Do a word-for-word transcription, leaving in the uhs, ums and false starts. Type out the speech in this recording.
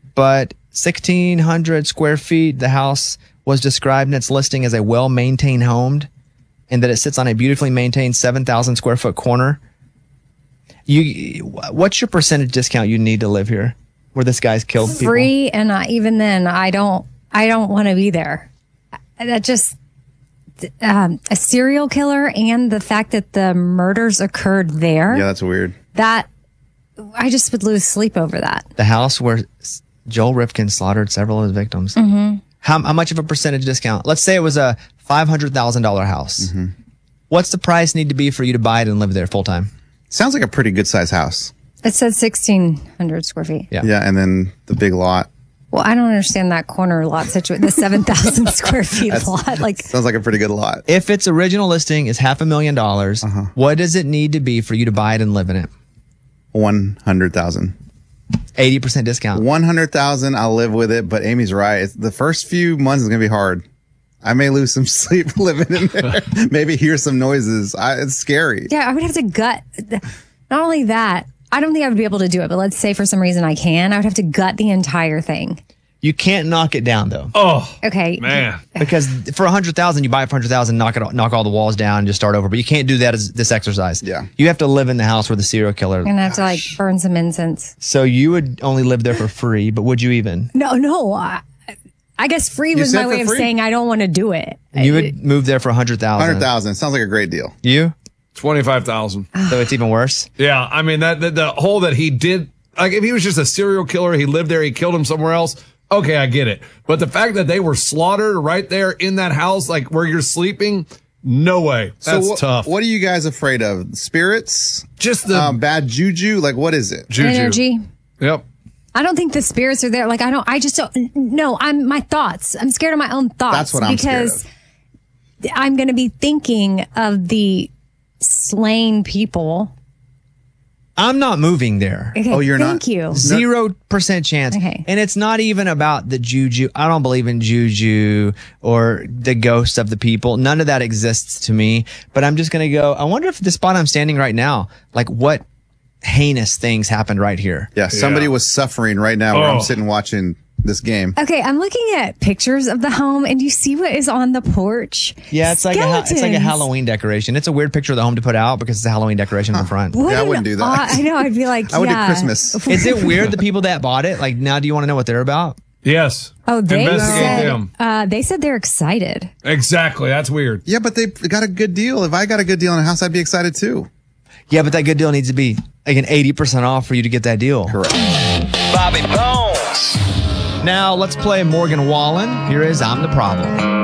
but sixteen hundred square feet. The house was described in its listing as a well-maintained home, and that it sits on a beautifully maintained seven thousand square foot corner. You, what's your percentage discount you need to live here, where this guy's killed people? Free, and I, even then, I don't. I don't want to be there. That just um, a serial killer, and the fact that the murders occurred there. Yeah, that's weird. That I just would lose sleep over that. The house where Joel Rifkin slaughtered several of his victims. Mm-hmm. How, how much of a percentage discount? Let's say it was a five hundred thousand dollars house. Mm-hmm. What's the price need to be for you to buy it and live there full time? Sounds like a pretty good size house. It said sixteen hundred square feet. Yeah. Yeah, and then the big lot. Well, I don't understand that corner lot situation. The seven thousand square feet That's- lot. Like, Sounds like a pretty good lot. If its original listing is half a million dollars, Uh-huh. what does it need to be for you to buy it and live in it? one hundred thousand. eighty percent discount. one hundred thousand, I'll live with it, but Amy's right. It's, the first few months is going to be hard. I may lose some sleep living in there. Maybe hear some noises. I, it's scary. yeah, I would have to gut. Not only that, I don't think I would be able to do it, but let's say for some reason I can. I would have to gut the entire thing. You can't knock it down though. Oh, Okay. man. Because for one hundred thousand, you buy it for one hundred thousand, knock it, knock all the walls down, and just start over. But you can't do that as this exercise. Yeah. You have to live in the house where the serial killer. I'm going to have to like burn some incense. So you would only live there for free, but would you even? No, no. I, I guess free was said my way for of free? saying I don't want to do it. You would move there for one hundred thousand. one hundred thousand. Sounds like a great deal. You? twenty-five thousand. So it's even worse? Yeah, I mean, that the, the whole that he did, like, if he was just a serial killer, he lived there, he killed him somewhere else. Okay, I get it. But the fact that they were slaughtered right there in that house, like where you're sleeping, no way. That's so wh- tough. What are you guys afraid of? Spirits? Just the um, bad juju? Like, what is it? juju. Energy. Yep. I don't think the spirits are there. Like, I don't, I just don't, no, I'm my thoughts. I'm scared of my own thoughts. That's what I'm because scared I'm going to be thinking of the slain people. I'm not moving there. Okay, Oh, you're not? Thank you. Zero percent chance. Okay. And it's not even about the juju. I don't believe in juju or the ghosts of the people. None of that exists to me. But I'm just going to go, I wonder if the spot I'm standing right now, like what heinous things happened right here. Yeah, somebody Yeah. was suffering right now where Oh. I'm sitting watching this game. Okay, I'm looking at pictures of the home, and you see what is on the porch. Yeah, it's like a, ha- it's like a Skeletons. Halloween decoration. It's a weird picture of the home to put out because it's a Halloween decoration in the front. What Yeah, I an wouldn't do that. odd- I know. I'd be like, I would do yeah. Christmas. Is it weird the people that bought it? Like now, do you want to know what they're about? Yes. Oh, they Investigate said, them. uh, they said they're excited. Exactly. That's weird. Yeah, but they got a good deal. If I got a good deal in a house, I'd be excited too. Yeah, but that good deal needs to be like an eighty percent off for you to get that deal. Correct. Bobby Bones. Now let's play Morgan Wallen. Here is I'm the Problem.